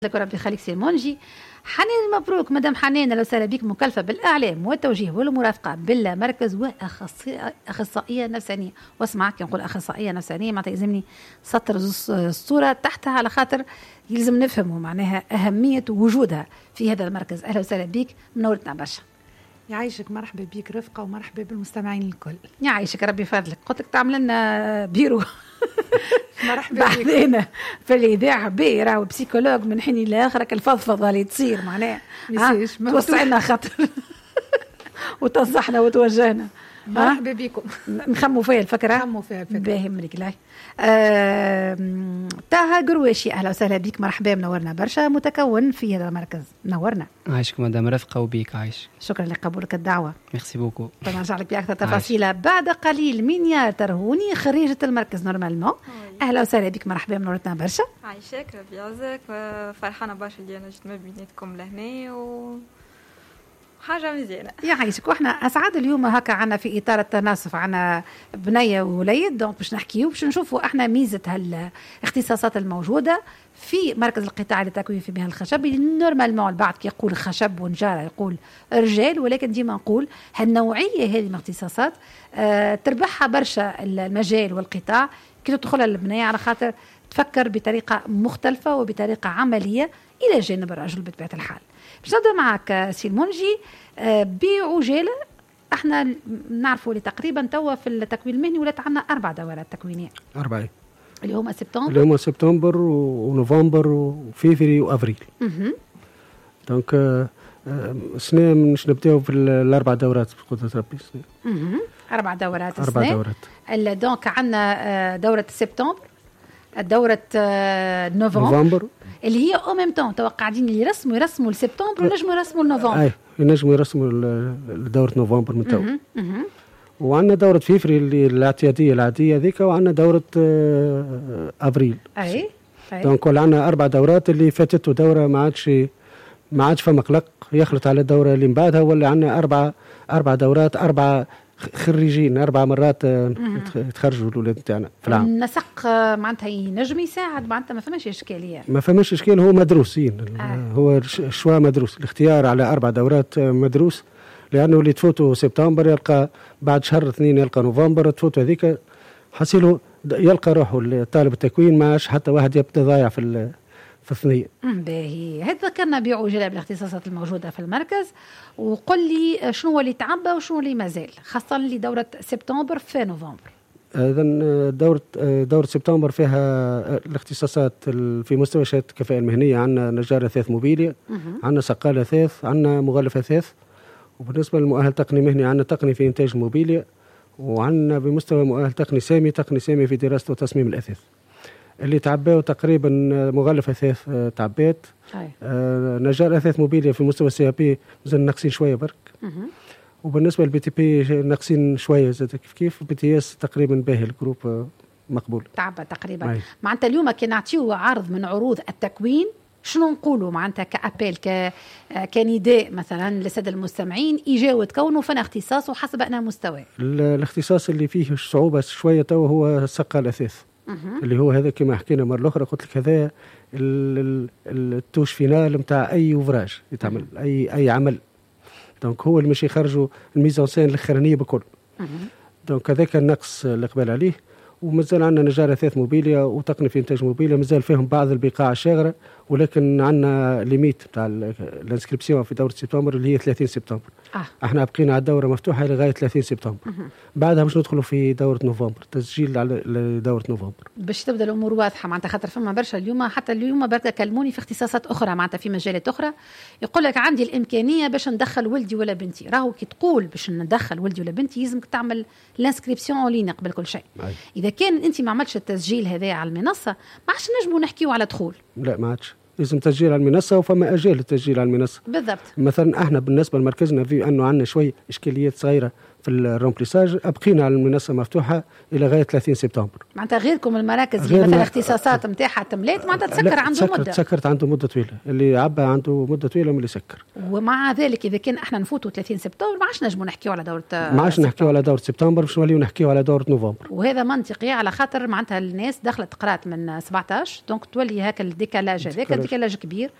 لك ربي يخليك سي المنجي. حنان مبروك مدام حنان، لو سهلا بك، مكلفة بالإعلام والتوجيه والمرافقة بالمركز وأخصائية نفسانية. واسمع كي نقول أخصائية نفسانية معناتها يلزمني سطر الصورة تحتها على خاطر يلزم نفهمه معناها أهمية وجودها في هذا المركز. أهلا وسهلا بك، منورتنا برشا. يعيشك، مرحبا بك رفقة ومرحبا بالمستمعين الكل. يعيشك ربي فضلك. قلت لك تعمل لنا بيرو مرحبا بك. بعدين في الإذاعة بيرة وبسيكولوج من حين لآخر الفضفضة اللي تصير معناها توسع لنا خاطر وتنصحنا وتوجهنا. مرحبا بكم. نخموا فيها الفكرة. نخموا فيها الفكرة. باهي مريك لاي. تاها قرواشي، أهلا وسهلا بك، مرحبا، منورنا برشا، متكون في هذا المركز، منورنا. عايشك مدام رفقة وبيك عايش. شكرا لقبولك الدعوة. ميرسي بوكو. نرجع لك بأكثر تفاصيل بعد قليل. مينيا ترهوني خريجة المركز نورمالمون. أهلا وسهلا بك، مرحبا، منورتنا برشا. عايشك ربي يعزك، فرحانة برشا اللي أنا جيت ما بيناتكم لهنا حاجة مزيانة. يعيشك. واحنا أسعد اليوم هكا عنا في إطار التناسف عنا بنية ووليد، دونك باش نحكيو باش نشوفوا احنا ميزة هالاختصاصات الموجودة في مركز القطاع للتكوين في مهن الخشب. نورمالمون البعض كيقول خشب ونجارة يقول رجال، ولكن ديما نقول هالنوعية هذه من الاختصاصات تربحها برشا المجال والقطاع كي تدخل البنية، على خاطر تفكر بطريقة مختلفة وبطريقة عملية إلى جانب الرجل بطبيعة الحال. باش نبدا معك سي المنجي بعجاله. احنا نعرفوا اللي تقريبا توا في التكوين المهني ولات عندنا 4 دورات تكوينيه. 4 اللي هما سبتمبر، اللي هما سبتمبر ونوفمبر وفيفري وافريل. دونك السنه مش نبداو في ال4 دورات بقدرة ربي. 4 دورات 4 دورات. دونك عندنا دوره سبتمبر، دورة نوفمبر اللي هي او ميم طون توا قاعدين يرسموا لسبتمبر ونجموا يرسموا لنوفمبر. اي ينجموا يرسموا لدورة نوفمبر من تو. وعندنا دورة فيفري اللي الاعتيادية العادية ذيك، وعندنا دورة افريل. اي دونك عندنا 4 دورات. اللي فاتته دورة ما عادش فما قلق يخلط على الدورة اللي من بعدها، ولا عندنا 4 دورات، 4 خريجين 4 مرات يتخرجوا الأولاد تاعنا في العام. النسق معناتها ينجم يساعد، معناتها ما فماش إشكالية. ما فماش إشكال، هو مدروسين. هو الشوا مدروس، الاختيار على 4 دورات مدروس، لأنه اللي تفوتوا سبتمبر يلقى بعد شهر 2 يلقى نوفمبر، تفوتوا هذيك حسيله يلقى روحه طالب التكوين ماش حتى واحد يبدا ضايع في الثنية. باهي، هذا ذكرنا بعجالة بالاختصاصات الموجودة في المركز. وقل لي شنو اللي تعبى وشنو اللي مازال، خاصة اللي دورة سبتمبر في نوفمبر. إذن دورة سبتمبر فيها الاختصاصات في مستوى شهادة الكفاءة المهنية. عندنا نجار أثاث موبيليا، عندنا سقال أثاث، عندنا مغلف أثاث. وبالنسبة للمؤهل تقني مهني عندنا تقني في إنتاج الموبيليا، وعندنا بمستوى مؤهل تقني سامي في دراسة وتصميم الأثاث. اللي تعباو تقريبا مغلف أثاث تعبات. نجار أثاث موبيليا في مستوى السي بي مازال ناقصين شوية برك. وبالنسبة للبي تي بي ناقصين شوية زاد كيف بي تي اس تقريبا باهي الجروب مقبول. تعبى تقريبا. معناتها اليوم كي نعطيو عرض من عروض التكوين شنو نقولوا معناتها كأبيل كنداء مثلا للسادة المستمعين يجاوا تكونوا فن اختصاص وحسب أنا مستوى. الاختصاص اللي فيه صعوبة شوية تو هو سقال أثاث. اللي هو هذا كما حكينا مرة أخرى، قلت لك هذا التوش فينال متاع أي وفراج يتعمل أي عمل. دونك هو اللي مش يخرجوا الميزانسين الأخرانية بكل. دونك هذاك النقص اللي قبل عليه. ومازال عندنا نجار أثاث موبيليا وتقني في إنتاج موبيليا، مازال فيهم بعض البقاع الشاغرة، ولكن عندنا ليميت تاع الانسكريبسيون في دورة سبتمبر اللي هي 30 سبتمبر. احنا بقينا على الدورة مفتوحة لغاية 30 سبتمبر. بعدها باش ندخلوا في دورة نوفمبر، تسجيل على دورة نوفمبر باش تبدا الامور واضحه. معناتها خاطر فما برشا اليوم، حتى اليوم بركه كلموني في اختصاصات اخرى معناتها في مجالات اخرى، يقول لك عندي الامكانيه باش ندخل ولدي ولا بنتي. راهو كي تقول باش ندخل ولدي ولا بنتي يلزمك تعمل الانسكريبسيون اون لين قبل كل شيء. اذا كان انت ما عملتش التسجيل هذا على المنصه ما عادش نجموا نحكيو على دخول. لا ما عادش، لازم تسجيل على المنصة، وفما أجال التسجيل على المنصة. بالضبط. مثلا احنا بالنسبة لمركزنا في أنه عندنا شوي إشكاليات صغيرة في الرومبليساج، أبقينا على المنصة مفتوحة إلى غاية 30 سبتمبر. معناتها غيركم المراكز اللي مثلا اختصاصات نتاعها تملات معناتها تسكر عنده مدة. تسكرت عنده مدة طويلة، اللي عبى عنده مدة طويلة من اللي سكر. ومع ذلك إذا كان احنا نفوتوا 30 سبتمبر ما عادش نجموا نحكيوا على دورة ما عادش نحكيوا على دورة سبتمبر، باش نوليو نحكيوا على دورة نوفمبر. وهذا منطقي على خاطر معناتها الناس دخلت قرات من 17 دونك تولي هكا الديكالاج هذاك الديكالاج كبير.